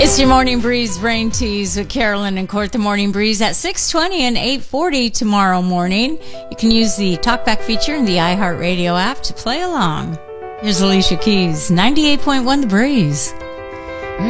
It's your Morning Breeze Brain Tease with Carolyn and Court. The Morning Breeze at 6:20 and 8:40 tomorrow morning. You can use the TalkBack feature in the iHeartRadio app to play along. Here's Alicia Keys, 98.1 The Breeze.